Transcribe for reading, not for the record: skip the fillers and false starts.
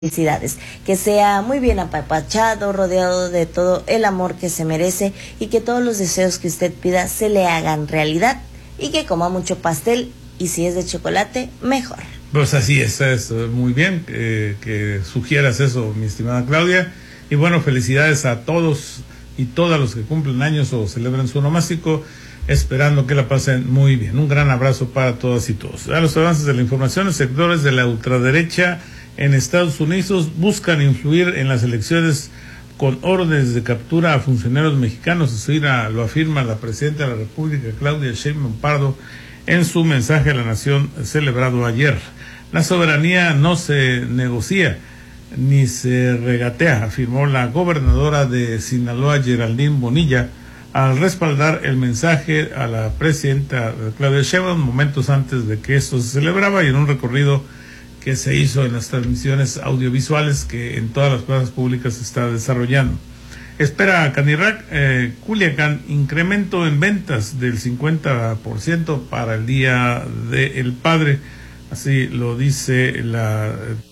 Felicidades, que sea muy bien apapachado, rodeado de todo el amor que se merece y que todos los deseos que usted pida se le hagan realidad y que coma mucho pastel y si es de chocolate, mejor. Pues así es muy bien que sugieras eso, mi estimada Claudia. Y bueno, felicidades a todos y todas los que cumplen años o celebran su onomástico, esperando que la pasen muy bien. Un gran abrazo para todas y todos. A los avances de la información, sectores de la ultraderecha en Estados Unidos buscan influir en las elecciones con órdenes de captura a funcionarios mexicanos. Eso lo afirma la presidenta de la República, Claudia Sheinbaum Pardo, en su mensaje a la nación celebrado ayer. La soberanía no se negocia ni se regatea, afirmó la gobernadora de Sinaloa, Geraldine Bonilla, al respaldar el mensaje a la presidenta Claudia Sheinbaum momentos antes de que esto se celebraba y en un recorrido que se hizo en las transmisiones audiovisuales que en todas las plazas públicas se está desarrollando. Espera Canirac, Culiacán, incremento en ventas del 50% para el Día del Padre, así lo dice la